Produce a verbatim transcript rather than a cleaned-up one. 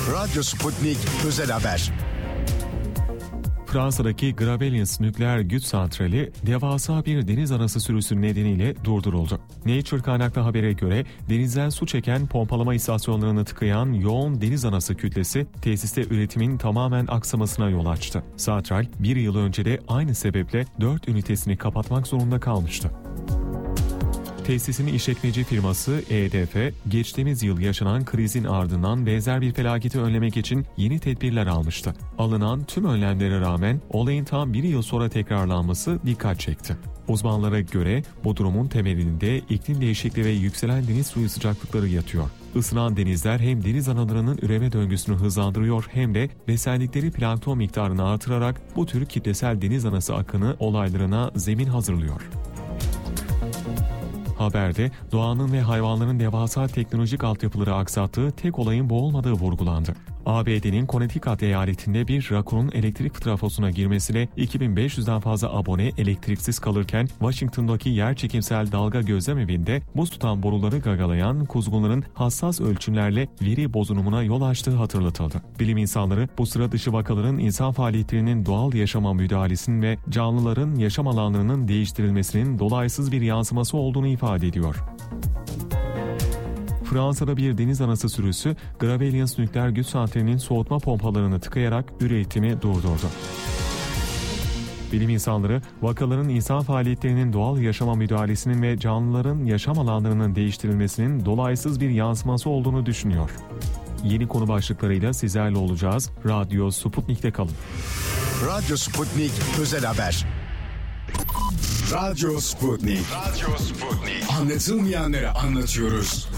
Radyo Sputnik Özel Haber. Fransa'daki Gravelines nükleer güç santrali devasa bir deniz anası sürüsü nedeniyle durduruldu. Nature kaynaklı habere göre denizden su çeken pompalama istasyonlarını tıkayan yoğun deniz anası kütlesi tesiste üretimin tamamen aksamasına yol açtı. Santral bir yıl önce de aynı sebeple dört ünitesini kapatmak zorunda kalmıştı. Tesisin işletmeci firması E D F, geçtiğimiz yıl yaşanan krizin ardından benzer bir felaketi önlemek için yeni tedbirler almıştı. Alınan tüm önlemlere rağmen olayın tam bir yıl sonra tekrarlanması dikkat çekti. Uzmanlara göre bu durumun temelinde iklim değişikliği ve yükselen deniz suyu sıcaklıkları yatıyor. Isınan denizler hem deniz analarının üreme döngüsünü hızlandırıyor hem de beslendikleri plankton miktarını artırarak bu tür kitlesel deniz anası akını olaylarına zemin hazırlıyor. Haberde doğanın ve hayvanların devasa teknolojik altyapıları aksattığı tek olayın bu olmadığı vurgulandı. A B D'nin Connecticut eyaletinde bir rakunun elektrik trafosuna girmesiyle iki bin beş yüzden fazla abone elektriksiz kalırken Washington'daki yerçekimsel dalga gözlem evinde buz tutan boruları gagalayan kuzgunların hassas ölçümlerle veri bozulumuna yol açtığı hatırlatıldı. Bilim insanları bu sıra dışı vakaların insan faaliyetlerinin doğal yaşama müdahalesinin ve canlıların yaşam alanlarının değiştirilmesinin dolaysız bir yansıması olduğunu ifade ediyor. Fransa'da bir deniz anası sürüsü Gravelines nükleer güç santralinin soğutma pompalarını tıkayarak üretimi durdurdu. Bilim insanları vakaların insan faaliyetlerinin doğal yaşama müdahalesinin ve canlıların yaşam alanlarının değiştirilmesinin dolaysız bir yansıması olduğunu düşünüyor. Yeni konu başlıklarıyla sizlerle olacağız. Radyo Sputnik'te kalın. Radyo Sputnik Özel Haber. Radyo Sputnik. Radyo Sputnik. Anlatılmayanları anlatıyoruz.